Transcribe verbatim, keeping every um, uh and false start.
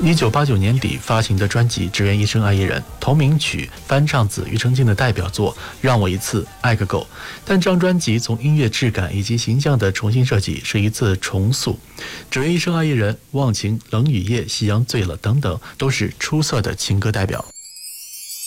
一九八九年底发行的专辑《只愿一生爱一人》，同名曲翻唱自庾澄庆的代表作《让我一次爱个够》。但这张专辑从音乐质感以及形象的重新设计是一次重塑，《只愿一生爱一人》、《忘情》、《冷雨夜》、《夕阳醉了》等等，都是出色的情歌代表。